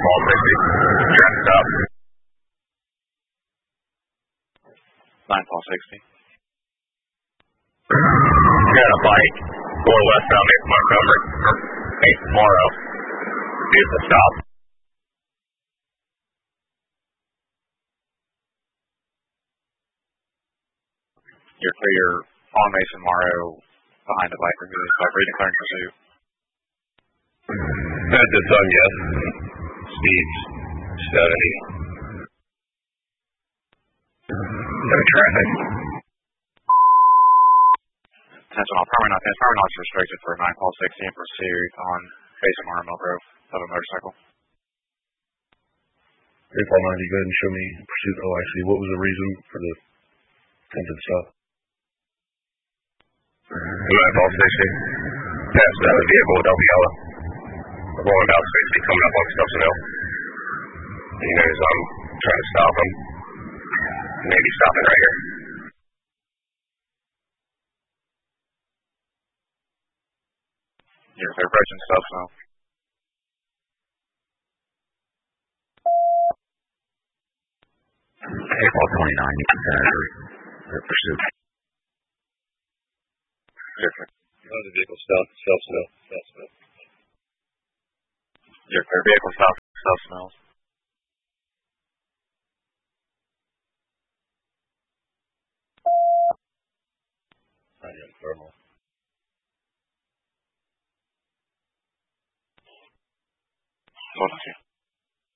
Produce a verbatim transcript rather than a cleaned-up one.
Paul sixty. Trying to stop. nine Paul sixty. Got a bike going westbound eighth Montgomery, or eighth Morrow. Use the stop. You're clear on Mason Morrow behind the bike review. So I've redeclared pursuit. At the sun, yes. Speeds seventy. No traffic. Attention all permanent offense. Permanent officer restricted for nine Paul sixty in pursuit on Mason Morrow Mill Grove of a motorcycle. Hey, Paul ninety, go ahead and show me pursuit O I C. What was the reason for the attempted stop? nine Paul sixty. Passed another vehicle with L B L. Rolling about sixty, coming up on Stubbs Hill. He knows I'm trying to stop him. Maybe stopping right here. You're clear approaching Stubbs Mill. April twenty-nine, you can Senator pursuit. You're clear. Another vehicle stop, Stubbs Mill. Stubbs Mill. You're clear. Vehicle stop. Stubbs Mills. I am thermal. Hold on here.